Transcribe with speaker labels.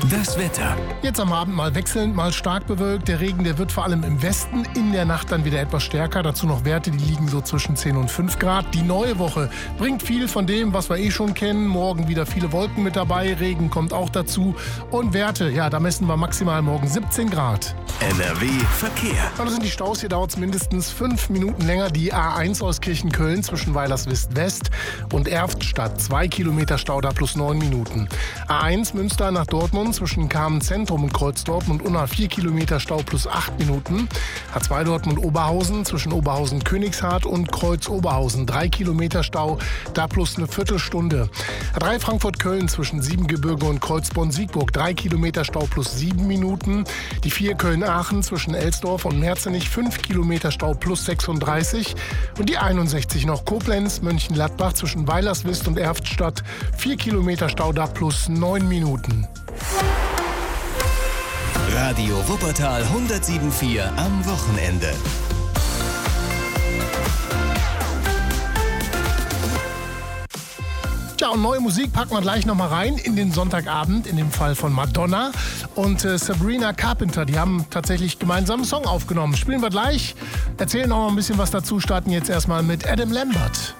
Speaker 1: Das Wetter.
Speaker 2: Jetzt am Abend mal wechselnd, mal stark bewölkt. Der Regen, der wird vor allem im Westen in der Nacht dann wieder etwas stärker. Dazu noch Werte, die liegen so zwischen 10 und 5 Grad. Die neue Woche bringt viel von dem, was wir schon kennen. Morgen wieder viele Wolken mit dabei. Regen kommt auch dazu. Und Werte, ja, da messen wir maximal morgen 17 Grad.
Speaker 1: NRW Verkehr.
Speaker 2: Das sind die Staus. Hier dauert es mindestens 5 Minuten länger. Die A1 aus Kirchenköln zwischen Weilerswist West und Erftstadt. 2 Kilometer Stau, da plus 9 Minuten. A1 Münster nach Dortmund zwischen Kamen Zentrum und Kreuz Dortmund Unna 4 Kilometer Stau plus 8 Minuten. A2 Dortmund Oberhausen zwischen Oberhausen Königshardt und Kreuz Oberhausen 3 Kilometer Stau, da plus eine Viertelstunde. A3 Frankfurt Köln zwischen Siebengebirge und Kreuzborn Siegburg 3 Kilometer Stau plus 7 Minuten. Die 4 Köln Aachen zwischen Elsdorf und Merzenich 5 Kilometer Stau plus 36. Und die 61 noch Koblenz Mönchengladbach zwischen Weilerswist und Erftstadt 4 Kilometer Stau, da plus 9 Minuten.
Speaker 1: Radio Wuppertal 107.4 am Wochenende.
Speaker 2: Ja, und neue Musik packen wir gleich nochmal rein in den Sonntagabend, in dem Fall von Madonna und Sabrina Carpenter. Die haben tatsächlich gemeinsam einen Song aufgenommen. Spielen wir gleich, erzählen auch noch ein bisschen was dazu, starten jetzt erstmal mit Adam Lambert.